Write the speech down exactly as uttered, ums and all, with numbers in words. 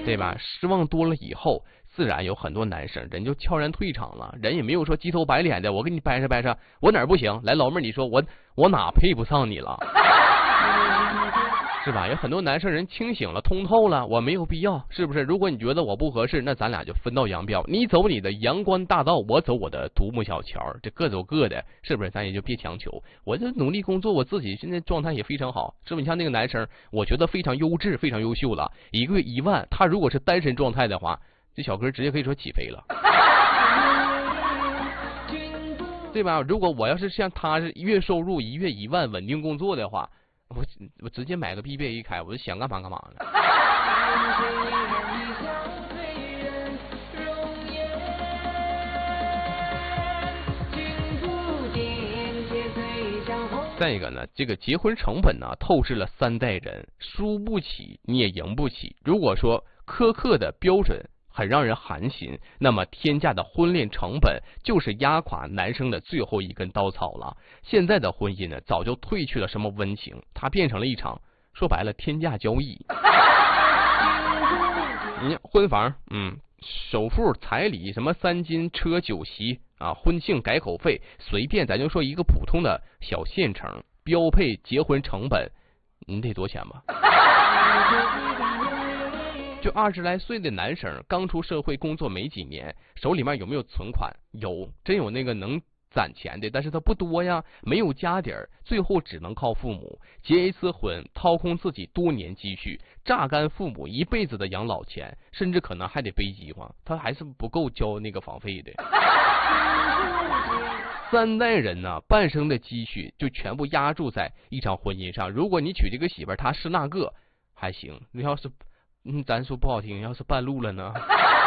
对吧？失望多了以后，自然有很多男生人就悄然退场了，人也没有说鸡头白脸的，我给你掰扯掰扯，我哪儿不行？来，老妹儿，你说我我哪配不上你了？是吧？有很多男生人清醒了，通透了，我没有必要，是不是？如果你觉得我不合适，那咱俩就分道扬镳，你走你的阳关大道，我走我的独木小桥，这各走各的，是不是？咱也就别强求。我就努力工作，我自己现在状态也非常好，是不是？你像那个男生，我觉得非常优质，非常优秀了，一个月一万，他如果是单身状态的话，这小哥直接可以说起飞了。对吧？如果我要是像他是月收入一月一万稳定工作的话，我我直接买个 B B A 一开，我就想干嘛干嘛呢。再一个呢，这个结婚成本呢透支了三代人，输不起你也赢不起。如果说苛刻的标准很让人寒心，那么天价的婚恋成本就是压垮男生的最后一根稻草了。现在的婚姻呢，早就褪去了什么温情，它变成了一场说白了天价交易。你婚房，嗯，首付、彩礼，什么三金、车、酒席啊，婚庆改口费，随便咱就说一个普通的小县城，标配结婚成本，你得多钱吧？就二十来岁的男生，刚出社会工作没几年，手里面有没有存款？有，真有那个能攒钱的，但是他不多呀，没有家底儿，最后只能靠父母。结一次婚，掏空自己多年积蓄，榨干父母一辈子的养老钱，甚至可能还得背饥荒，他还是不够交那个房费的。三代人呢、啊，半生的积蓄就全部压注在一场婚姻上。如果你娶这个媳妇儿，她是那个还行，你要是嗯，咱说不好听，要是半路了呢？